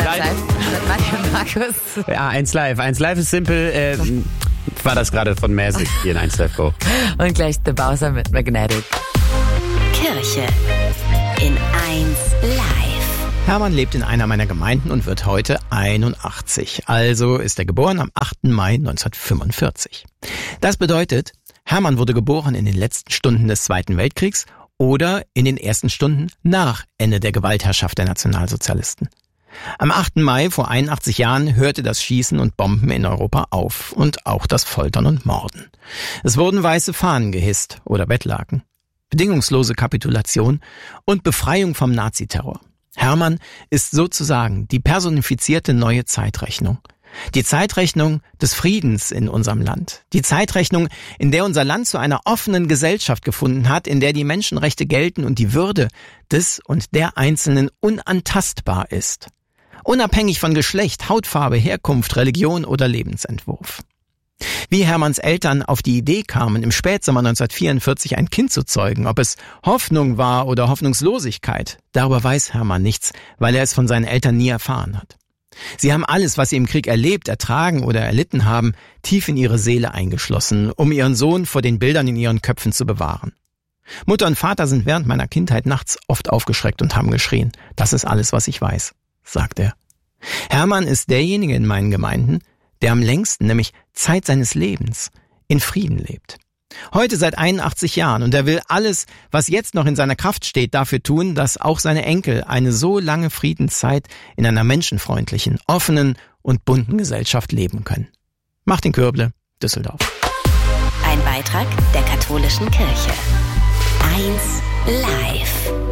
live. Mit Mario und Markus. Ja, 1 Live. 1 Live ist simpel. War das gerade von Magic hier in 1 Live Go. Und gleich The Bowser mit Magnetic. Kirche in 1 Live. Hermann lebt in einer meiner Gemeinden und wird heute 81. Also ist er geboren am 8. Mai 1945. Das bedeutet, Hermann wurde geboren in den letzten Stunden des Zweiten Weltkriegs oder in den ersten Stunden nach Ende der Gewaltherrschaft der Nationalsozialisten. Am 8. Mai vor 81 Jahren hörte das Schießen und Bomben in Europa auf und auch das Foltern und Morden. Es wurden weiße Fahnen gehisst oder Bettlaken, bedingungslose Kapitulation und Befreiung vom Naziterror. Hermann ist sozusagen die personifizierte neue Zeitrechnung. Die Zeitrechnung des Friedens in unserem Land. Die Zeitrechnung, in der unser Land zu einer offenen Gesellschaft gefunden hat, in der die Menschenrechte gelten und die Würde des und der Einzelnen unantastbar ist. Unabhängig von Geschlecht, Hautfarbe, Herkunft, Religion oder Lebensentwurf. Wie Hermanns Eltern auf die Idee kamen, im Spätsommer 1944 ein Kind zu zeugen, ob es Hoffnung war oder Hoffnungslosigkeit, darüber weiß Hermann nichts, weil er es von seinen Eltern nie erfahren hat. Sie haben alles, was sie im Krieg erlebt, ertragen oder erlitten haben, tief in ihre Seele eingeschlossen, um ihren Sohn vor den Bildern in ihren Köpfen zu bewahren. Mutter und Vater sind während meiner Kindheit nachts oft aufgeschreckt und haben geschrien. Das ist alles, was ich weiß, sagt er. Hermann ist derjenige in meinen Gemeinden, der am längsten, nämlich Zeit seines Lebens, in Frieden lebt. Heute seit 81 Jahren und er will alles, was jetzt noch in seiner Kraft steht, dafür tun, dass auch seine Enkel eine so lange Friedenszeit in einer menschenfreundlichen, offenen und bunten Gesellschaft leben können. Martin Kürble, Düsseldorf. Ein Beitrag der katholischen Kirche. 1 Live.